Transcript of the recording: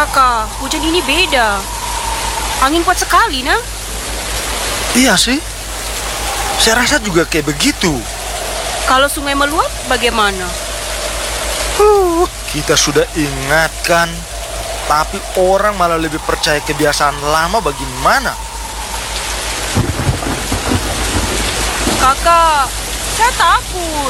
Kakak, hujan ini beda. Angin kuat sekali, nah. Iya sih, saya rasa juga kayak begitu. Kalau sungai meluap, bagaimana? Kita sudah ingatkan, tapi orang malah lebih percaya kebiasaan lama. Bagaimana? Kakak, saya takut.